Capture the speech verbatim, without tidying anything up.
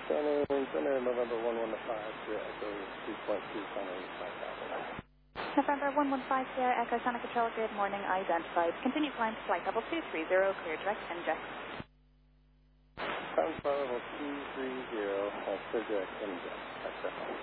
Center, Center, November one one five, Sierra Echo two point two, Center, five thousand. November one one five, Sierra Echo, Sonic Control, good morning, identified. Continue climb to flight level two three zero, clear direct inject. Climb to flight level two three zero, uh, clear direct inject. That's it.